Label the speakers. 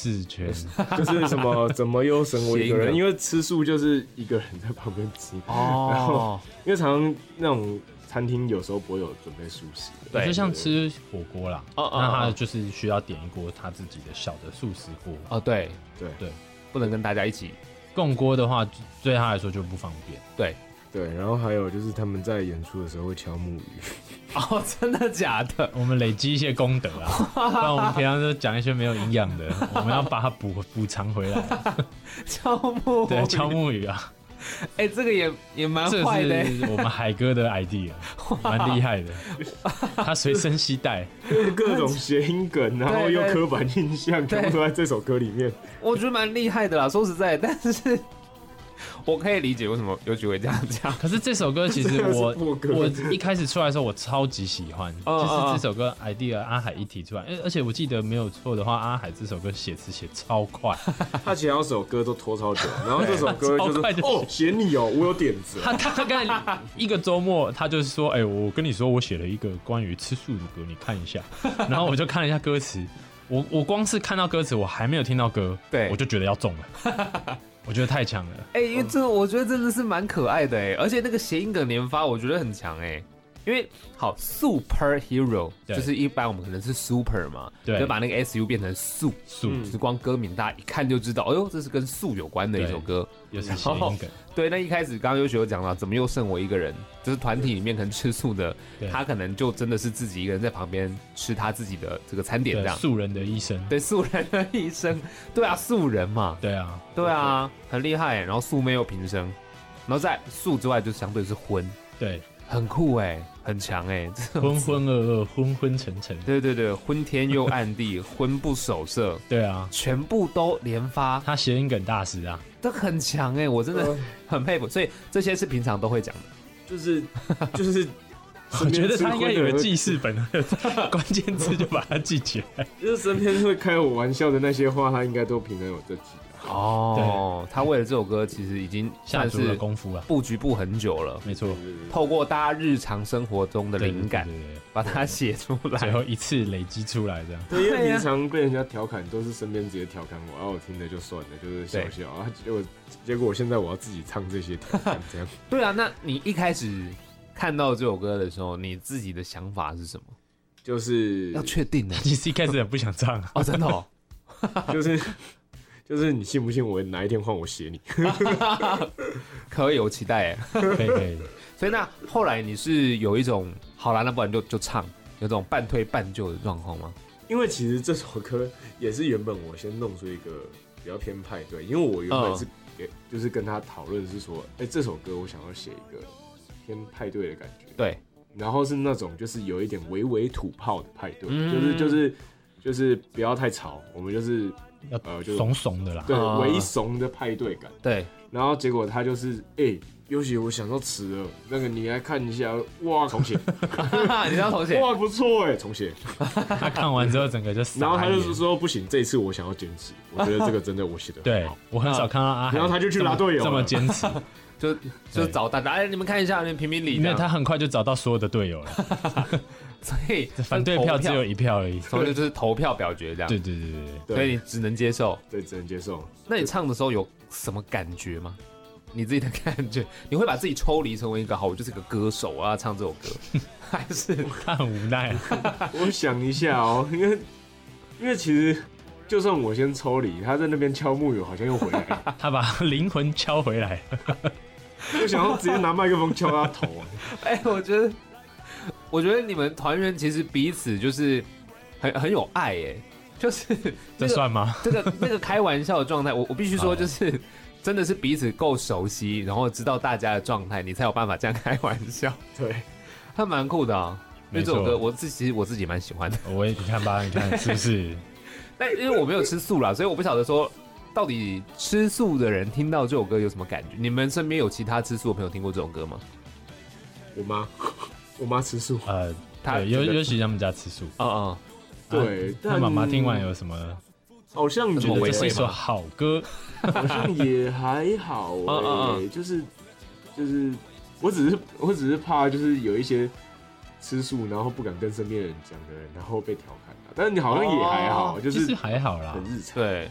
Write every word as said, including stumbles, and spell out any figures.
Speaker 1: 事圈，
Speaker 2: 就是什么怎么又省我一个人？因为吃素就是一个人在旁边吃哦，然后因为常常那种餐厅有时候不会有准备素食，
Speaker 1: 对，就像吃火锅啦，哦哦，那他就是需要点一锅他自己的小的素食锅
Speaker 3: 哦，对
Speaker 2: 对
Speaker 1: 对，
Speaker 3: 不能跟大家一起
Speaker 1: 共锅的话，对他来说就不方便，
Speaker 3: 对。
Speaker 2: 对，然后还有就是他们在演出的时候会敲木鱼。
Speaker 3: 哦，真的假的？
Speaker 1: 我们累积一些功德啊，不然我们平常都讲一些没有营养的，我们要把它补补偿回来。
Speaker 3: 敲木鱼，
Speaker 1: 对，敲木鱼啊。
Speaker 3: 哎、欸，这个也也蛮坏的、欸。
Speaker 1: 这是我们海哥的 idea， 蛮厉害的。他随身携带，
Speaker 2: 各种谐音梗，然后又刻板印象，全部都在这首歌里面。
Speaker 3: 我觉得蛮厉害的啦，说实在，但是。我可以理解为什么有几位这样讲，
Speaker 1: 可是这首歌其实我我一开始出来的时候我超级喜欢，就、哦、是这首歌 idea 阿海一提出来，而且我记得没有错的话，阿海这首歌写词写超快，
Speaker 2: 他前两首歌都拖超久，然后这首歌就是哦写你哦，我有点子。
Speaker 1: 他他刚才一个周末他就是说，哎、欸，我跟你说我写了一个关于吃素的歌，你看一下，然后我就看了一下歌词，我我光是看到歌词，我还没有听到歌，对，我就觉得要中了。我觉得太强了，
Speaker 3: 哎、欸，因为这我觉得真的是蛮可爱的哎，而且那个谐音梗连发，我觉得很强哎。因为好 superhero 就是一般我们可能是 super 嘛，对，就把那个 su 变成素，素、嗯、就是光歌名大家一看就知道，哎呦，这是跟素有关的一首歌，
Speaker 1: 又是谐音梗。
Speaker 3: 对，那一开始刚刚优学有讲到，怎么又剩我一个人？就是团体里面可能吃素的，他可能就真的是自己一个人在旁边吃他自己的这个餐点这样。
Speaker 1: 素人的一生，
Speaker 3: 对，素人的一生，对啊，素人嘛，
Speaker 1: 对啊，
Speaker 3: 对啊，很厉害。然后素妹又平生，然后在素之外就相对是荤，
Speaker 1: 对。
Speaker 3: 很酷哎、欸，很强哎、
Speaker 1: 欸，浑浑噩噩，昏昏沉沉。
Speaker 3: 对对对，昏天又暗地，魂不守舍。
Speaker 1: 对啊，
Speaker 3: 全部都连发。
Speaker 1: 他谐音梗大师啊，
Speaker 3: 都很强哎、欸，我真的很佩服。所以这些是平常都会讲的，
Speaker 2: 就是就是。
Speaker 1: 我觉得他应该有个记事本，关键字就把它记起来。
Speaker 2: 就是身边会开我玩笑的那些话，他应该都平常有在记。
Speaker 3: 哦，他为了这首歌其实已经
Speaker 1: 下足了功夫了，
Speaker 3: 布局布很久了。
Speaker 1: 没错，
Speaker 3: 透过大家日常生活中的灵感，对对对对把它写出来，
Speaker 1: 最后一次累积出来这样。
Speaker 2: 对，因为平常被人家调侃都是身边直接调侃我，然后我听了就算了，就是笑笑啊。结果结果我现在我要自己唱这些调侃，这样。
Speaker 3: 对啊，那你一开始看到这首歌的时候，你自己的想法是什么？
Speaker 2: 就是
Speaker 3: 要确定的。
Speaker 1: 其实一开始很不想唱
Speaker 3: 哦，真的哦，
Speaker 2: 就是。就是你信不信我哪一天换我写你？
Speaker 3: 可以，我期待哎，
Speaker 1: 可以可以。
Speaker 3: 所以那后来你是有一种好啦，那不然就就唱，有种半推半就的状况吗？
Speaker 2: 因为其实这首歌也是原本我先弄出一个比较偏派对，因为我原本是给、嗯、就是跟他讨论是说，哎、欸，这首歌我想要写一个偏派对的感觉，
Speaker 3: 对，
Speaker 2: 然后是那种就是有一点微微土炮的派对，嗯、就是就是就是不要太吵，我们就是。
Speaker 1: 呃，就怂怂的啦，
Speaker 2: 对，微怂的派对感。
Speaker 3: 对，
Speaker 2: 然后结果他就是，哎、欸，尤其我想到词了，那个你来看一下，哇，重写，
Speaker 3: 你要重写，
Speaker 2: 哇，不错哎，重写。
Speaker 1: 他看完之后，整个就傻眼，
Speaker 2: 然后他就是说，不行，这一次我想要坚持，我觉得这个真的我写的很好。
Speaker 1: 对，我很少看到阿海，
Speaker 2: 然后他就去拉队友，
Speaker 1: 这么坚持，
Speaker 3: 就就找大家，哎，你们看一下，你评评理。
Speaker 1: 因为他很快就找到所有的队友了。
Speaker 3: 所以
Speaker 1: 反对票只有一票而已，
Speaker 3: 所以就是投票表决这样。
Speaker 1: 对对对
Speaker 3: 对，所以你只能接受，
Speaker 2: 对，只能接受。
Speaker 3: 那你唱的时候有什么感觉吗？你自己的感觉，你会把自己抽离成为一个好，我就是个歌手，我要唱这首歌，还是
Speaker 1: 他很无奈、啊？
Speaker 2: 我想一下哦，因为因为其实就算我先抽离，他在那边敲木鱼，好像又回来了，
Speaker 1: 他把灵魂敲回来。
Speaker 2: 我想要直接拿麦克风敲他头。
Speaker 3: 哎、欸，我觉得。我觉得你们团员其实彼此就是很很有爱耶，就是、這個、
Speaker 1: 这算吗？
Speaker 3: 这个那个开玩笑的状态，我我必须说，就是真的是彼此够熟悉，然后知道大家的状态，你才有办法这样开玩笑。
Speaker 2: 对，
Speaker 3: 他蛮酷的啊。因为这首歌我自己其实我自己蛮喜欢的。
Speaker 1: 我也你看吧，你看是不是？
Speaker 3: 但因为我没有吃素啦，所以我不晓得说到底吃素的人听到这首歌有什么感觉。你们身边有其他吃素的朋友听过这首歌吗？
Speaker 2: 我妈。我妈吃素，
Speaker 1: 呃，对，尤尤其他们家吃素，
Speaker 3: 嗯嗯，
Speaker 2: 对。
Speaker 1: 那妈妈听完有什么？
Speaker 2: 好像觉得
Speaker 1: 这是一首好歌，
Speaker 2: 好像也还好哎、欸，嗯嗯就是就是，我只是我只是怕就是有一些吃素然后不敢跟身边人讲的人，然后被调侃。但是你好像也还好，哦、就是
Speaker 1: 其实还好啦，
Speaker 2: 很日常。
Speaker 3: 对，